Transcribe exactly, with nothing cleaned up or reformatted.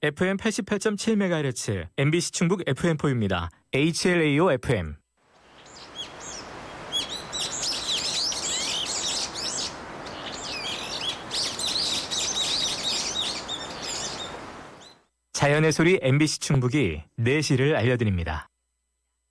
에프엠 팔십팔 점 칠 메가헤르츠, 엠비씨 충북 에프엠포입니다. 에이치엘에이오 에프엠. 자연의 소리 엠비씨 충북이 네 시를 알려드립니다.